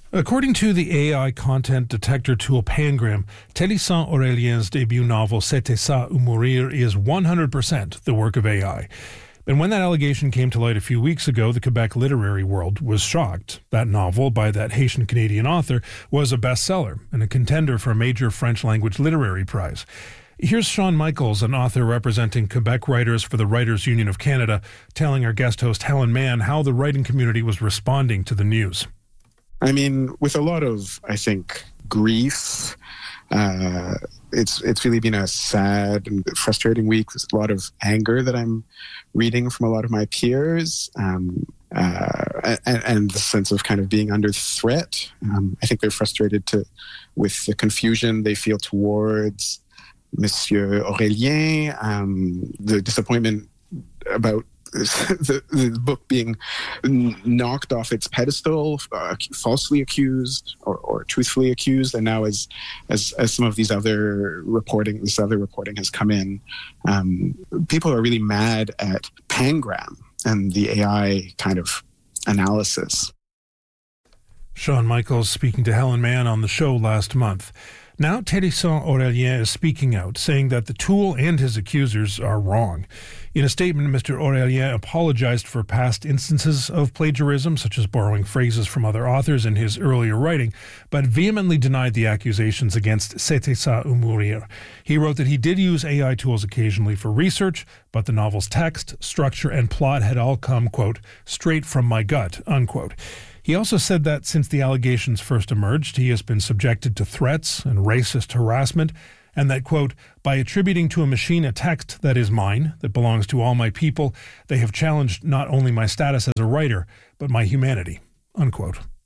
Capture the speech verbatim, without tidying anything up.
According to the A I content detector tool Pangram, Teddy Saint-Aurelien's debut novel C'était ça ou mourir is one hundred percent the work of A I. And when that allegation came to light a few weeks ago, the Quebec literary world was shocked. That novel, by that Haitian-Canadian author, was a bestseller and a contender for a major French-language literary prize. Here's Sean Michaels, an author representing Quebec writers for the Writers' Union of Canada, telling our guest host Helen Mann how the writing community was responding to the news. I mean, with a lot of, I think, grief, uh, it's it's really been a sad and frustrating week. There's a lot of anger that I'm reading from a lot of my peers, um, uh, and, and the sense of kind of being under threat. Um, I think they're frustrated to, with the confusion they feel towards Monsieur Aurélien, um, the disappointment about the, the book being knocked off its pedestal, uh, falsely accused or, or truthfully accused, and now as as as some of these other reporting, this other reporting has come in, um, people are really mad at Pangram and the A I kind of analysis. Sean Michaels speaking to Helen Mann on the show last month. Now Teddy Saint-Aurelien is speaking out, saying that the tool and his accusers are wrong. In a statement, Mister Aurelien apologized for past instances of plagiarism, such as borrowing phrases from other authors in his earlier writing, but vehemently denied the accusations against C'était ça ou mourir. He wrote that he did use A I tools occasionally for research, but the novel's text, structure, and plot had all come, quote, straight from my gut, unquote. He also said that since the allegations first emerged, he has been subjected to threats and racist harassment, and that, quote, by attributing to a machine a text that is mine, that belongs to all my people, they have challenged not only my status as a writer, but my humanity, unquote.